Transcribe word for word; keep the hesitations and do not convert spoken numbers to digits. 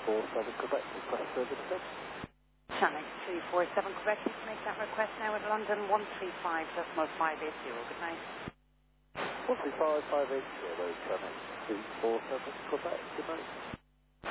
four seven Quebec, request service six. Channel three four seven Quebec, you can make that request now at London one three five decimal five eight zero. Good night. one three five five eight zero, Channel three four seven Quebec, good night.